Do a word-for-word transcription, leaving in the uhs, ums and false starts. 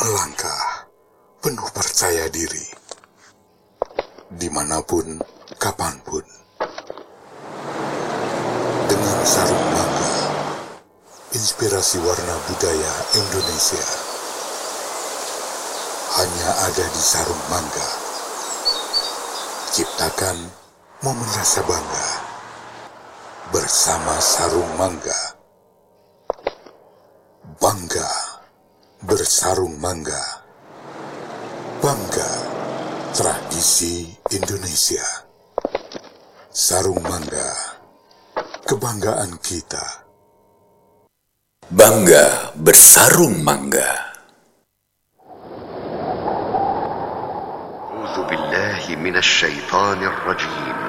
melangkah penuh percaya diri, dimanapun, kapanpun, dengan sarung mangga, inspirasi warna budaya Indonesia hanya ada di sarung mangga. Ciptakan momen rasa bangga bersama sarung mangga. Bangga bersarung mangga. Bangga tradisi Indonesia. Sarung mangga, kebanggaan kita. Bangga bersarung mangga. أعوذ بالله من الشيطان الرجيم